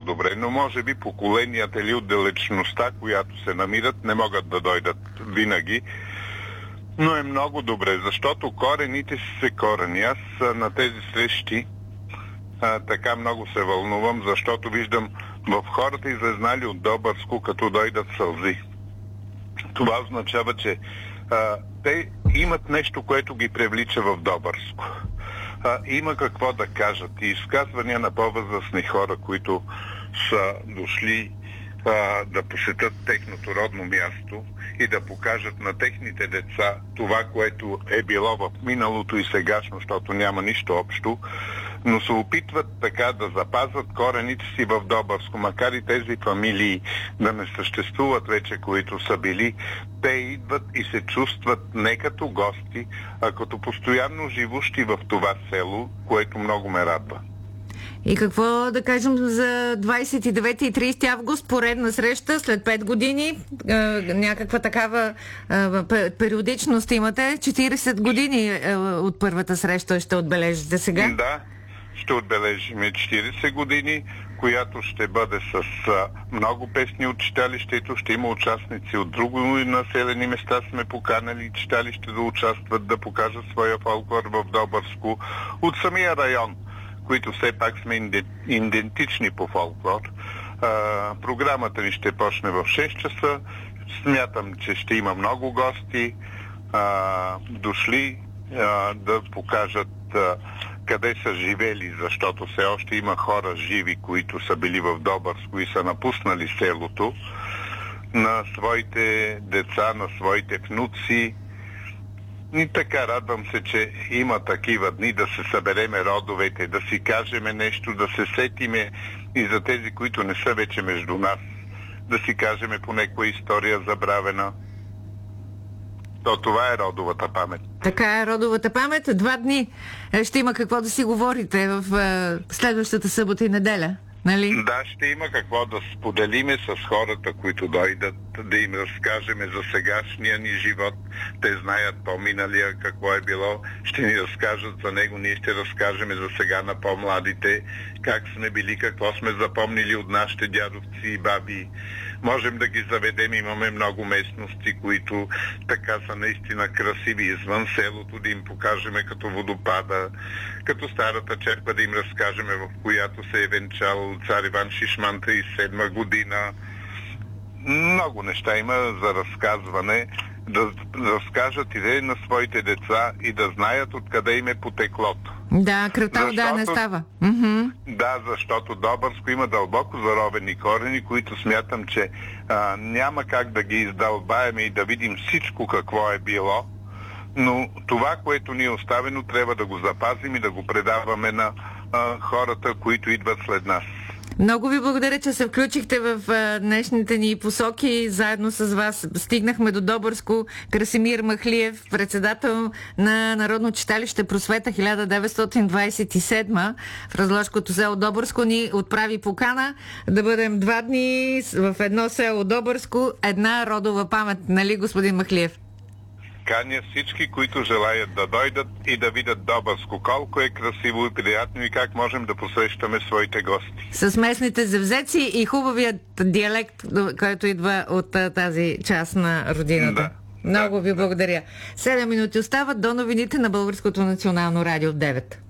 добре, но може би поколенията или отдалечността, която се намират, не могат да дойдат винаги. Но е много добре, защото корените са корени. Аз на тези срещи така много се вълнувам, защото виждам в хората излезнали от Добърско, като дойдат сълзи. Това означава, че те имат нещо, което ги привлича в Добърско. Има какво да кажат. И изказвания на по-възрастни хора, които са дошли да посетят техното родно място и да покажат на техните деца това, което е било в миналото и сегашно, защото няма нищо общо, но се опитват така да запазват корените си в Добърско, макар и тези фамилии да не съществуват вече, които са били, те идват и се чувстват не като гости, а като постоянно живущи в това село, което много ме радва. И какво да кажем за 29 и 30 август, поредна среща след 5 години, някаква такава периодичност имате, 40 години от първата среща ще отбележите сега? Да, ще отбележим 40 години, която ще бъде с много песни от читалището, ще има участници от други населени места, сме поканали читалище да участват, да покажат своя фолклор в Добърско, от самия район, които все пак сме идентични по фолклор. Програмата ни ще почне в 6 часа. Смятам, че ще има много гости дошли да покажат къде са живели, защото все още има хора живи, които са били в Добърско и са напуснали селото, на своите деца, на своите внуци. И така, радвам се, че има такива дни да се събереме родовете, да си кажеме нещо, да се сетиме и за тези, които не са вече между нас, да си кажеме по някоя история забравена. Това е родовата памет. Така е родовата памет. 2 дни ще има какво да си говорите в следващата събота и неделя. Нали? Да, ще има какво да споделиме с хората, които дойдат, да им разкажеме за сегашния ни живот. Те знаят по-миналия какво е било, ще ни разкажат за него, ние ще разкажеме за сега на по-младите, как сме били, какво сме запомнили от нашите дядовци и баби. Можем да ги заведем, имаме много местности, които така са наистина красиви извън селото, да им покажеме като водопада, като старата черква, да им разкажеме, в която се е венчал цар Иван Шишман 37 година. Много неща има за разказване, да разкажат идеи на своите деца и да знаят откъде им е потеклото. Да, кръвта да не става. Да, защото Добърско има дълбоко заровени корени, които смятам, че няма как да ги издълбаем и да видим всичко какво е било, но това, което ни е оставено, трябва да го запазим и да го предаваме на хората, които идват след нас. Много ви благодаря, че се включихте в днешните ни посоки. Заедно с вас стигнахме до Добърско. Красимир Махлиев, председател на Народно читалище Просвета 1927 в разложкото село Добърско, ни отправи покана да бъдем 2 дни в едно село Добърско, една родова памет. Нали, господин Махлиев? Каня всички, които желаят да дойдат и да видят Добърско. Колко е красиво и приятно и как можем да посрещаме своите гости. С местните завзеци и хубавият диалект, който идва от тази част на родината. Да. Много ви благодаря. 7 минути остават до новините на Българското национално радио в 9.